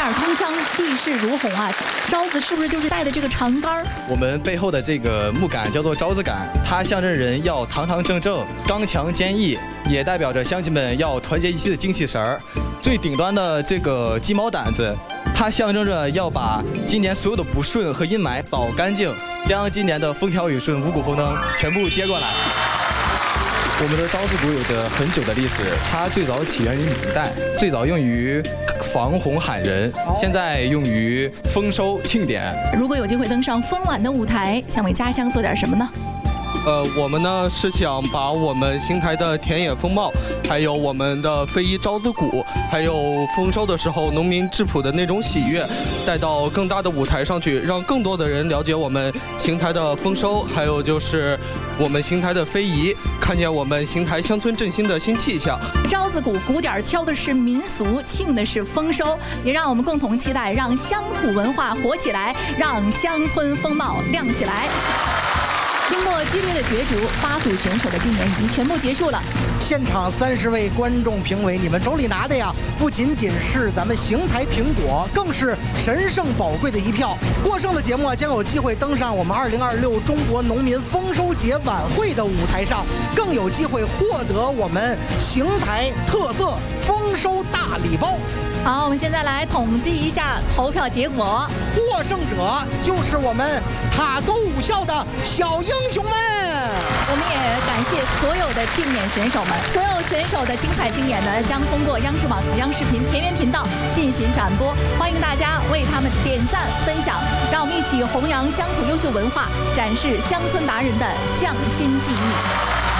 面铿锵，气势如虹啊！招子是不是就是带的这个长杆？ 我们背后的这个木杆叫做招子杆，它象征人要堂堂正正、刚强坚毅，也代表着乡亲们要团结一气的精气神儿。最顶端的这个鸡毛掸子，它象征着要把今年所有的不顺和阴霾扫干净，将今年的风调雨顺、五谷丰登全部接过来。我们的招子鼓有着很久的历史，它最早起源于明代，最早用于防洪喊人，现在用于丰收庆典。 如果有机会登上丰晚的舞台，想为家乡做点什么呢？ 我们呢是想把我们邢台的田野风貌，还有我们的非遗招子鼓，还有丰收的时候农民质朴的那种喜悦，带到更大的舞台上去，让更多的人了解我们邢台的丰收，还有就是我们邢台的非遗，看见我们邢台乡村振兴的新气象。 招子鼓鼓点敲的是民俗，庆的是丰收，也让我们共同期待，让乡土文化活起来，让乡村风貌亮起来。经过激烈的角逐，8组选手的竞演已经全部结束了。 现场30位观众评委，你们手里拿的呀，不仅仅是咱们邢台苹果，更是神圣宝贵的一票。获胜的节目将有机会登上我们2026中国农民丰收节晚会的舞台上，更有机会获得我们邢台特色丰收大礼包。 好，我们现在来统计一下投票结果， 获胜者就是我们塔沟武校的小英雄们。 我们也感谢所有的竞演选手们，所有选手的精彩竞演呢，将通过央视网、央视频田园频道进行转播，欢迎大家为他们点赞分享，让我们一起弘扬乡土优秀文化，展示乡村达人的匠心技艺。